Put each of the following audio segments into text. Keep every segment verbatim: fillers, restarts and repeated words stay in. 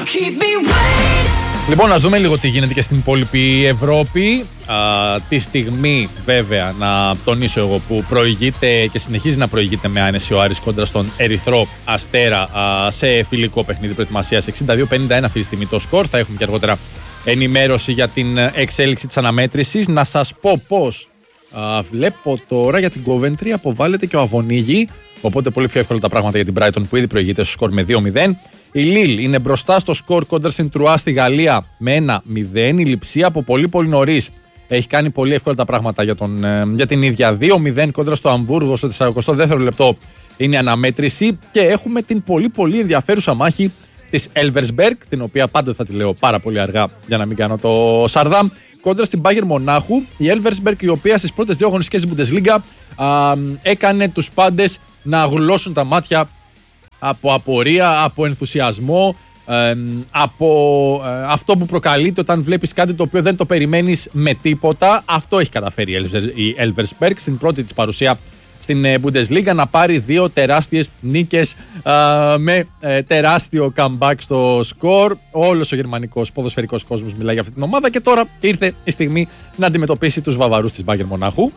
Λοιπόν, ας δούμε λίγο τι γίνεται και στην υπόλοιπη Ευρώπη. Α, τη στιγμή, βέβαια, να τονίσω εγώ, που προηγείται και συνεχίζει να προηγείται με άνεση ο Άρης κόντρα στον Ερυθρό Αστέρα α, σε φιλικό παιχνίδι προετοιμασίας. εξήντα δύο πενήντα ένα αυτή τη στιγμή το σκορ. Θα έχουμε και αργότερα ενημέρωση για την εξέλιξη της αναμέτρησης. Να σας πω πως α, βλέπω τώρα για την Coventry αποβάλλεται και ο Αβωνίγη. Οπότε πολύ πιο εύκολα τα πράγματα για την Brighton που ήδη προηγείται στο σκορ με δύο μηδέν. Η Λίλ είναι μπροστά στο σκορ κόντρα στην Τρουά στη Γαλλία με ένα μηδέν. Η Λειψία από πολύ πολύ νωρίς έχει κάνει πολύ εύκολα τα πράγματα για, τον, για την ίδια. δύο μηδέν κόντρα στο Αμβούργο στο σαρανταεστό δεύτερο λεπτό είναι η αναμέτρηση. Και έχουμε την πολύ πολύ ενδιαφέρουσα μάχη της Elversberg, την οποία πάντα θα τη λέω πάρα πολύ αργά για να μην κάνω το Σαρδάμ, κόντρα στην Bayern Μονάχου. Η Elversberg, η οποία στις πρώτες δύο αγωνιστικές Bundesliga α, έκανε τους πάντες να γλώσσουν τα μάτια από απορία, από ενθουσιασμό, ε, από ε, αυτό που προκαλείται όταν βλέπεις κάτι το οποίο δεν το περιμένεις με τίποτα. Αυτό έχει καταφέρει η Elversberg στην πρώτη της παρουσία στην Bundesliga, να πάρει δύο τεράστιες νίκες ε, με ε, τεράστιο comeback στο σκορ. Όλος ο γερμανικός ποδοσφαιρικός κόσμος μιλάει για αυτή την ομάδα και τώρα ήρθε η στιγμή να αντιμετωπίσει τους Βαβαρούς της Bayern Μονάχου.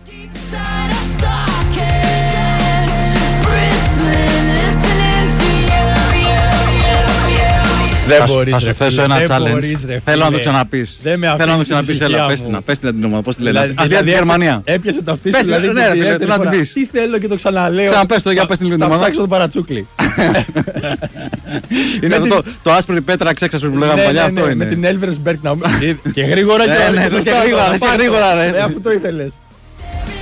Δεν μπορείς, θα σου θέσω ένα challenge. Μπορείς, θέλω να το ξαναπείς. Θέλω να το ξαναπείς. Έλα, πες την, πες την ομάδα, πώς τη λένε. Δηλαδή, αυτή είναι η Γερμανία. Έπιασε το αυτή σου, δηλαδή. Ναι, θέλω να την πεις. Τι θέλω και το ξαναλέω. Ξαναπες το, για πες την λίγο την ομάδα. Θα ψάξω το παρατσούκλι. Είναι αυτό το άσπρη πέτρα ξέξασπρη που λέγαμε παλιά, αυτό είναι. Με την Elversberg. Και γρήγορα και γρήγορα. Αυτό το ήθελες.